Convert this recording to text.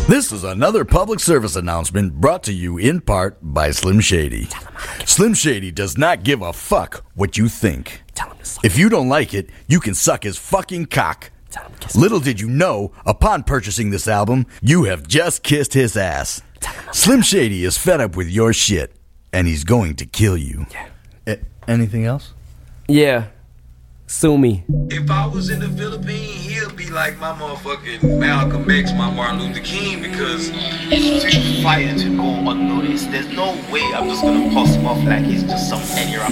This is another public service announcement brought to you in part by Slim Shady. Slim Shady does not give a fuck what you think. If you don't like it, you can suck his fucking cock. Little did you know, upon purchasing this album, you have just kissed his ass. Slim Shady is fed up with your shit, and he's going to kill you. Anything else? Yeah. Sue me. If I was in the Philippines, he'll be like my motherfucking Malcolm X, my Martin Luther King, because it's too fire to go unnoticed. There's no way I'm just gonna post him off like he's just some idiot.